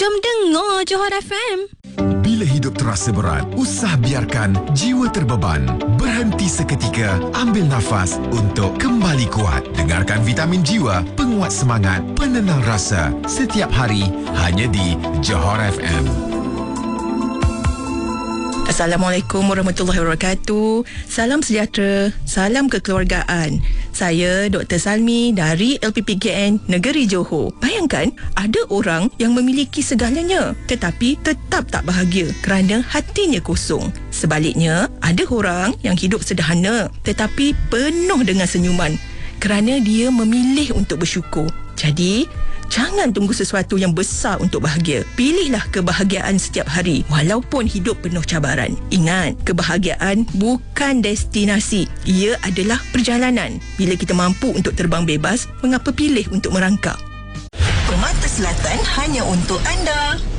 Jom dengar Johor FM. Bila hidup terasa berat, usah biarkan jiwa terbeban. Berhenti seketika, ambil nafas untuk kembali kuat. Dengarkan Vitamin Jiwa, penguat semangat, penenang rasa. Setiap hari, hanya di Johor FM. Assalamualaikum warahmatullahi wabarakatuh. Salam sejahtera, salam kekeluargaan. Saya Dr. Salmi dari LPPKN Negeri Johor. Bayangkan, ada orang yang memiliki segalanya tetapi tetap tak bahagia kerana hatinya kosong. Sebaliknya, ada orang yang hidup sederhana tetapi penuh dengan senyuman kerana dia memilih untuk bersyukur. Jadi, jangan tunggu sesuatu yang besar untuk bahagia. Pilihlah kebahagiaan setiap hari walaupun hidup penuh cabaran. Ingat, kebahagiaan bukan destinasi. Ia adalah perjalanan. Bila kita mampu untuk terbang bebas, mengapa pilih untuk merangkak? Permata Selatan hanya untuk anda.